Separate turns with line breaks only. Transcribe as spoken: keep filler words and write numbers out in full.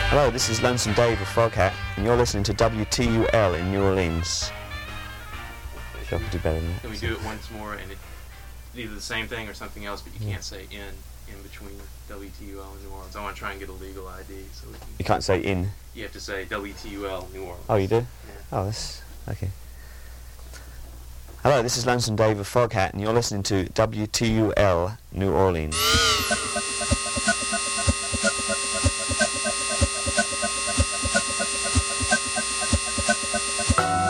Hello, this is Lonesome Dave of Foghat, and you're listening to W T U L in New Orleans. I feel I could do better than that.
Can we do it once more, and it, either the same thing or something else, but you
Yeah.
can't say in in between W T U L and New Orleans. I want to try and get a legal I D, so we can.
You can't say in.
You have to say W T U L New Orleans.
Oh, you do?
Yeah.
Oh, that's okay. Hello, this is Lonesome Dave of Foghat, and you're listening to W T U L New Orleans.